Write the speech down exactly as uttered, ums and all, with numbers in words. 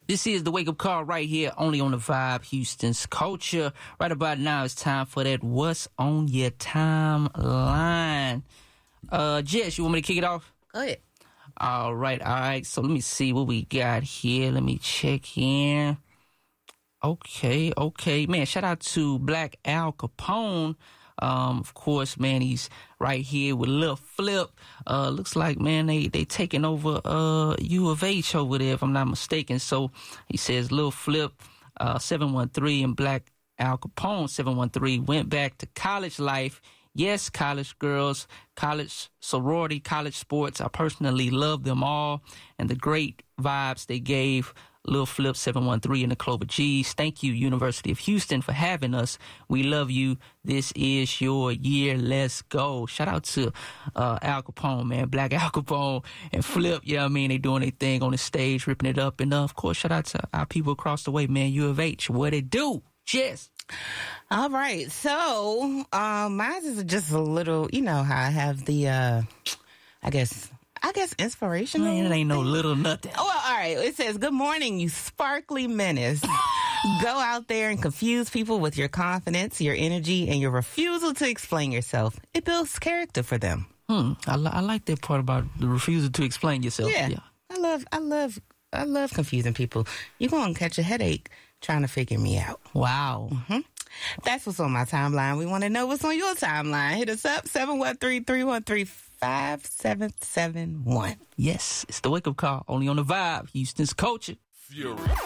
This is the Wake Up Call right here, only on the Vibe, Houston's Culture. Right about now, it's time for that What's on Your Timeline. Uh, Jess, you want me to kick it off? Go ahead. All right, all right. So let me see what we got here. Let me check in. Okay, okay. Man, shout out to Black Al Capone. Um, of course, man, he's right here with Lil Flip. Uh, looks like, man, they, they taking over, uh, U of H over there, if I'm not mistaken. So he says Lil Flip, uh, seven one three and Black Al Capone, seven one three, went back to college life. Yes, college girls, college sorority, college sports. I personally love them all and the great vibes they gave. Lil Flip seven one three and the Clover G's. Thank you, University of Houston, for having us. We love you. This is your year. Let's go. Shout out to uh, Al Capone, man. Black Al Capone and Flip. Yeah, you know I mean, they doing their thing on the stage, ripping it up. And uh, of course, shout out to our people across the way, man. U of H. What it do? Cheers. All right. So, um, mine is just a little, you know, how I have the, uh, I guess, I guess inspirational. Man, it ain't no little nothing. Oh, well, all right. It says, good morning, you sparkly menace. Go out there and confuse people with your confidence, your energy, and your refusal to explain yourself. It builds character for them. Hmm. I, li- I like that part about the refusal to explain yourself. Yeah. yeah. I love, I love, I love confusing people. You're going to catch a headache trying to figure me out. Wow. Mm-hmm. That's what's on my timeline. We want to know what's on your timeline. Hit us up, seven one three, three one three, five seven seven one. Yes, it's the Wake Up Call, only on the Vibe, Houston's Culture. Fury.